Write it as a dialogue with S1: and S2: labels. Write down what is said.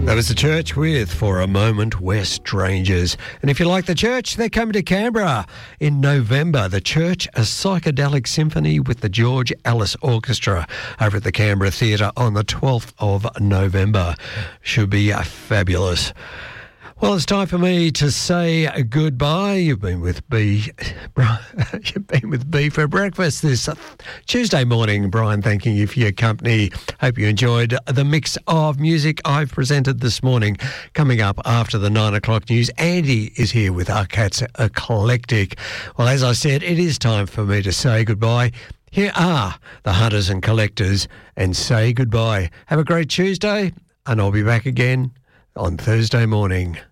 S1: That was the Church with For a Moment We're Strangers. And if you like the Church, they're coming to Canberra in November. The Church, a psychedelic symphony with the George Ellis Orchestra over at the Canberra Theatre on the 12th of November. Should be fabulous. Well, it's time for me to say goodbye. You've been with B for breakfast this Tuesday morning. Brian, thanking you for your company. Hope you enjoyed the mix of music I've presented this morning. Coming up after the 9 o'clock news, Andy is here with Our Cats Eclectic. Well, as I said, it is time for me to say goodbye. Here are the Hunters and Collectors and say goodbye. Have a great Tuesday, and I'll be back again on Thursday morning.